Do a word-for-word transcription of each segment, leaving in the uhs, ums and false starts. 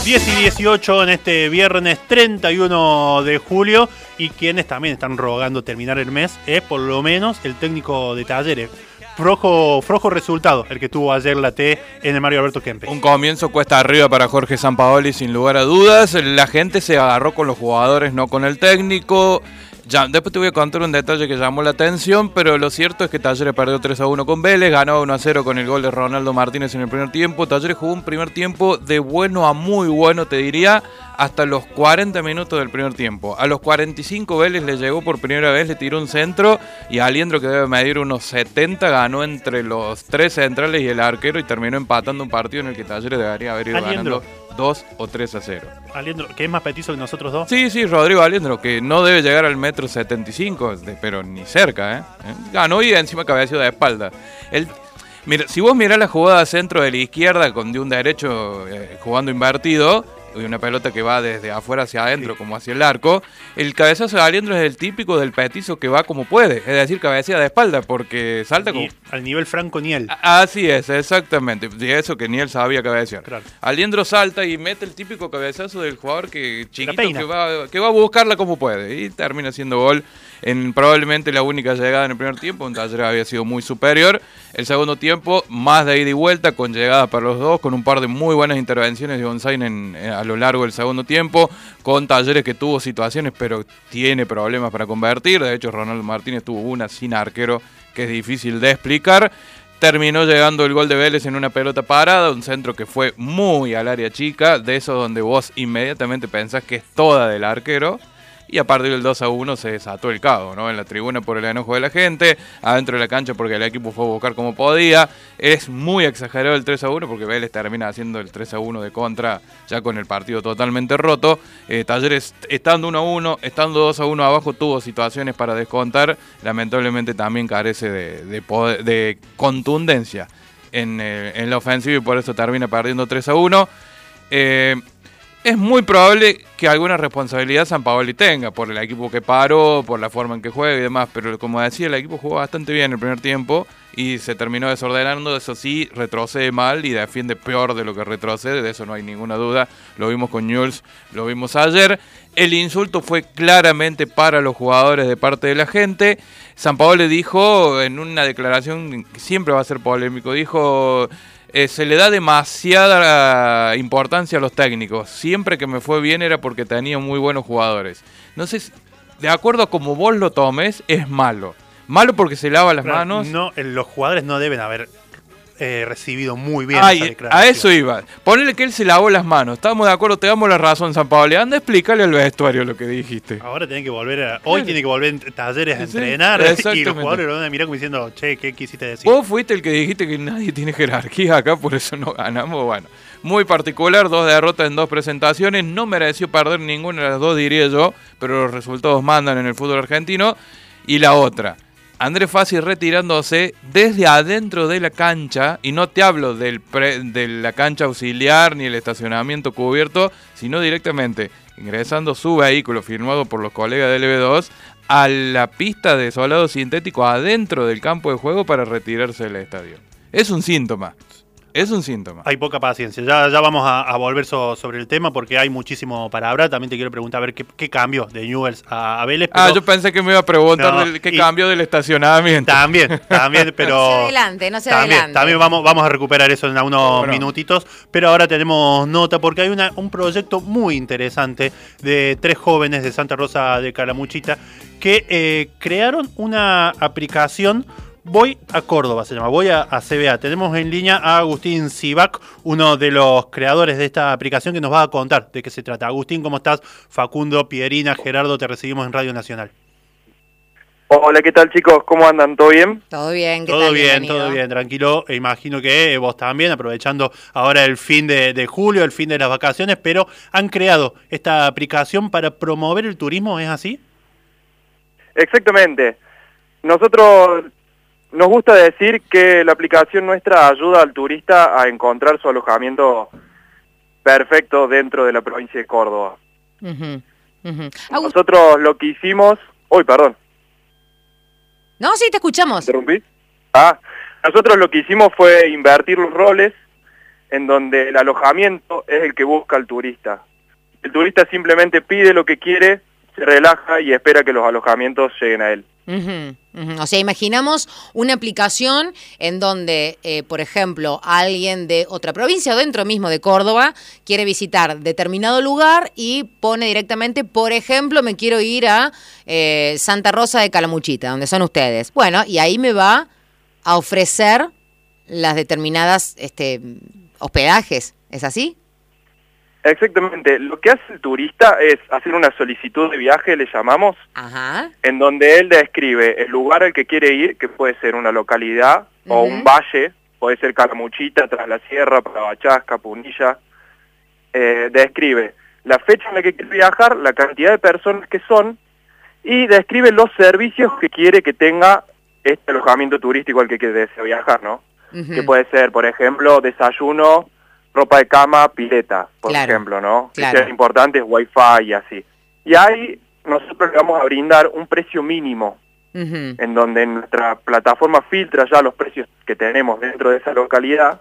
diez y dieciocho en este viernes treinta y uno de julio, y quienes también están rogando terminar el mes es por lo menos el técnico de Talleres. Flojo, flojo resultado el que tuvo ayer la T en el Mario Alberto Kempes. Un comienzo cuesta arriba para Jorge Sampaoli sin lugar a dudas. La gente se agarró con los jugadores, no con el técnico. Ya, después te voy a contar un detalle que llamó la atención, pero lo cierto es que Talleres perdió tres a uno con Vélez, ganó uno a cero con el gol de Ronaldo Martínez en el primer tiempo. Talleres jugó un primer tiempo de bueno a muy bueno, te diría, hasta los cuarenta minutos del primer tiempo. A los cuarenta y cinco Vélez le llegó por primera vez, le tiró un centro y Aliendro, que debe medir unos setenta, ganó entre los tres centrales y el arquero y terminó empatando un partido en el que Talleres debería haber ido Aliendro. ganando dos o tres a cero. Aliendro, que es más petizo que nosotros dos. Sí, sí, Rodrigo Aliendro, que no debe llegar al metro setenta y cinco, pero ni cerca, ¿eh? Ganó y encima cabeceó de espalda. El, mira, si vos mirás la jugada centro de la izquierda con de un derecho eh, jugando invertido, y una pelota que va desde afuera hacia adentro, sí, como hacia el arco, el cabezazo de Aliendro es el típico del petizo que va como puede, es decir, cabecea de espalda, porque salta como... Al nivel Franco Niel. Así es, exactamente, y eso que Niel sabía cabecear. Claro. Aliendro salta y mete el típico cabezazo del jugador que chiquito que va, que va a buscarla como puede, y termina siendo gol en probablemente la única llegada en el primer tiempo. Un Talleres había sido muy superior. El segundo tiempo, más de ida y vuelta, con llegada para los dos, con un par de muy buenas intervenciones de Gonzain en, en, a lo largo del segundo tiempo, con Talleres que tuvo situaciones, pero tiene problemas para convertir. De hecho, Ronaldo Martínez tuvo una sin arquero, que es difícil de explicar. Terminó llegando el gol de Vélez en una pelota parada, un centro que fue muy al área chica, de eso donde vos inmediatamente pensás que es toda del arquero. Y a partir del dos a uno se desató el caos, ¿no? En la tribuna por el enojo de la gente, adentro de la cancha porque el equipo fue a buscar como podía. Es muy exagerado el tres a uno porque Vélez termina haciendo el tres a uno de contra ya con el partido totalmente roto. Eh, Talleres, estando uno a uno, estando dos a uno abajo, tuvo situaciones para descontar. Lamentablemente también carece de, de, poder, de contundencia en, eh, en la ofensiva y por eso termina perdiendo tres a uno. Eh... Es muy probable que alguna responsabilidad Sampaoli tenga por el equipo que paró, por la forma en que juega y demás, pero como decía, el equipo jugó bastante bien el primer tiempo y se terminó desordenando. Eso sí, retrocede mal y defiende peor de lo que retrocede, de eso no hay ninguna duda. Lo vimos con Newell's, lo vimos ayer. El insulto fue claramente para los jugadores de parte de la gente. Sampaoli dijo en una declaración que siempre va a ser polémico, dijo... Eh, se le da demasiada importancia a los técnicos. Siempre que me fue bien era porque tenía muy buenos jugadores. No sé si, de acuerdo a como vos lo tomes, es malo. Malo porque se lava las claro, manos. No, los jugadores no deben haber eh, recibido muy bien Ay, esa declaración. A eso iba. Ponele que él se lavó las manos. Estamos de acuerdo, te damos la razón, Sampaoli. Anda a explicarle al vestuario lo que dijiste. Ahora tiene que volver a, hoy sí. tiene que volver en Talleres a sí, entrenar y los jugadores lo van a mirar como diciendo, che, ¿qué quisiste decir? Vos fuiste el que dijiste que nadie tiene jerarquía acá, por eso no ganamos. Bueno, muy particular, dos derrotas en dos presentaciones. No mereció perder ninguna de las dos, diría yo, pero los resultados mandan en el fútbol argentino. Y la otra, Andrés Fassi retirándose desde adentro de la cancha, y no te hablo del pre, de la cancha auxiliar ni el estacionamiento cubierto, sino directamente ingresando su vehículo firmado por los colegas del L B dos a la pista de solado sintético adentro del campo de juego para retirarse del estadio. Es un síntoma. Es un síntoma. Hay poca paciencia. Ya, ya vamos a, a volver so, sobre el tema porque hay muchísimo para hablar. También te quiero preguntar a ver qué, qué cambió de Newell's a, a Vélez. Pero... Ah, yo pensé que me iba a preguntar no, del, qué y... cambió del estacionamiento. También, también, pero... No se adelante, no se también, adelante. También vamos, vamos a recuperar eso en unos bueno. minutitos. Pero ahora tenemos nota porque hay una, un proyecto muy interesante de tres jóvenes de Santa Rosa de Calamuchita que eh, crearon una aplicación. Voy a Córdoba, se llama, voy a, a C B A. Tenemos en línea a Agustín Sivac, uno de los creadores de esta aplicación, que nos va a contar de qué se trata. Agustín, ¿cómo estás? Facundo, Pierina, Gerardo, te recibimos en Radio Nacional. Hola, ¿qué tal, chicos? ¿Cómo andan? ¿Todo bien? Todo bien, ¿qué todo tal? bien, Bienvenido. todo bien, tranquilo. E imagino que vos también, aprovechando ahora el fin de, de julio, el fin de las vacaciones, pero han creado esta aplicación para promover el turismo, ¿es así? Exactamente. Nosotros... Nos gusta decir que la aplicación nuestra ayuda al turista a encontrar su alojamiento perfecto dentro de la provincia de Córdoba. Uh-huh, uh-huh. Nosotros lo que hicimos... Uy, perdón. No, sí, te escuchamos. ¿Interrumpí? Ah, nosotros lo que hicimos fue invertir los roles en donde el alojamiento es el que busca al turista. El turista simplemente pide lo que quiere, se relaja y espera que los alojamientos lleguen a él. Uh-huh, uh-huh. O sea, imaginamos una aplicación en donde, eh, por ejemplo, alguien de otra provincia o dentro mismo de Córdoba quiere visitar determinado lugar y pone directamente, por ejemplo, me quiero ir a eh, Santa Rosa de Calamuchita, donde son ustedes. Bueno, y ahí me va a ofrecer las determinadas este, hospedajes, ¿es así? Exactamente. Lo que hace el turista es hacer una solicitud de viaje, le llamamos, Ajá. en donde él describe el lugar al que quiere ir, que puede ser una localidad uh-huh. o un valle, puede ser Calamuchita, Tras la Sierra, Parabachasca, Punilla. Eh, describe la fecha en la que quiere viajar, la cantidad de personas que son, y describe los servicios que quiere que tenga este alojamiento turístico al que desea viajar, ¿no? Uh-huh. Que puede ser, por ejemplo, desayuno, ropa de cama, pileta, por claro, ejemplo, ¿no? Claro. Que sean importantes, wifi y así. Y ahí nosotros le vamos a brindar un precio mínimo, uh-huh. en donde nuestra plataforma filtra ya los precios que tenemos dentro de esa localidad,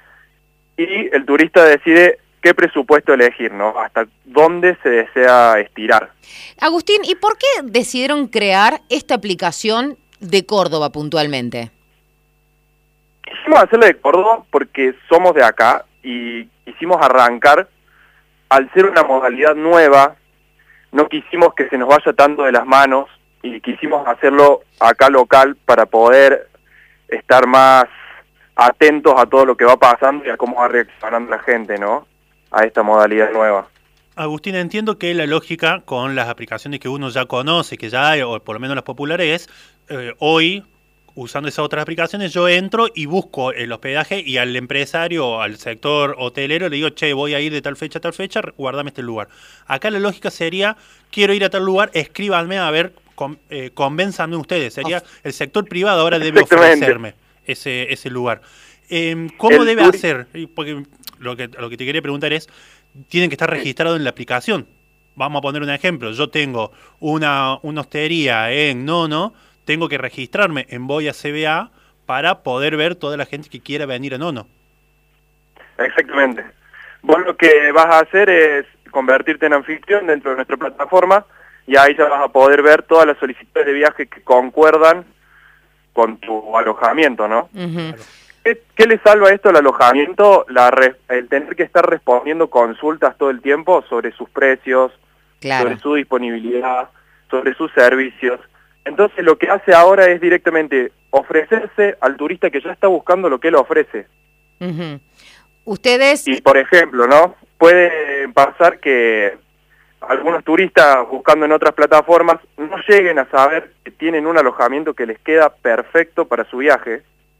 y el turista decide qué presupuesto elegir, ¿no? Hasta dónde se desea estirar. Agustín, ¿y por qué decidieron crear esta aplicación de Córdoba puntualmente? Quisimos hacerla de Córdoba porque somos de acá, y quisimos arrancar, al ser una modalidad nueva, no quisimos que se nos vaya tanto de las manos y quisimos hacerlo acá local para poder estar más atentos a todo lo que va pasando y a cómo va reaccionando la gente, ¿no? A esta modalidad nueva. Agustín, entiendo que la lógica con las aplicaciones que uno ya conoce, que ya hay, o por lo menos las populares, es eh, hoy... usando esas otras aplicaciones, yo entro y busco el hospedaje y al empresario, al sector hotelero, le digo, che, voy a ir de tal fecha a tal fecha, guardame este lugar. Acá la lógica sería, quiero ir a tal lugar, escríbanme a ver, con, eh, convénzanme ustedes. Sería el sector privado ahora debe ofrecerme ese, ese lugar. Eh, ¿Cómo el debe turi- hacer? Porque lo que, lo que te quería preguntar es, tienen que estar registrados en la aplicación. Vamos a poner un ejemplo. Yo tengo una, una hostería en Nono, tengo que registrarme en Voy a C B A para poder ver toda la gente que quiera venir a Nono. Exactamente. Vos lo que vas a hacer es convertirte en anfitrión dentro de nuestra plataforma y ahí ya vas a poder ver todas las solicitudes de viaje que concuerdan con tu alojamiento, ¿no? Uh-huh. ¿Qué, ¿Qué le salva esto al alojamiento? La re, el tener que estar respondiendo consultas todo el tiempo sobre sus precios, claro. sobre su disponibilidad, sobre sus servicios. Entonces lo que hace ahora es directamente ofrecerse al turista que ya está buscando lo que él ofrece. Uh-huh. Ustedes... Y por ejemplo, ¿no? Puede pasar que algunos turistas buscando en otras plataformas no lleguen a saber que tienen un alojamiento que les queda perfecto para su viaje.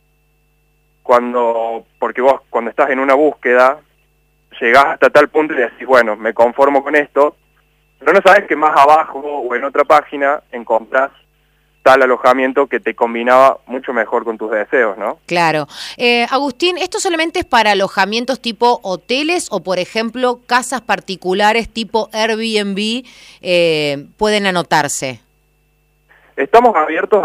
Cuando, porque vos cuando estás en una búsqueda, llegás hasta tal punto y decís, bueno, me conformo con esto, pero no sabes que más abajo o en otra página encontrás tal alojamiento que te combinaba mucho mejor con tus deseos, ¿no? Claro. Eh, Agustín, ¿esto solamente es para alojamientos tipo hoteles o, por ejemplo, casas particulares tipo Airbnb eh, pueden anotarse? Estamos abiertos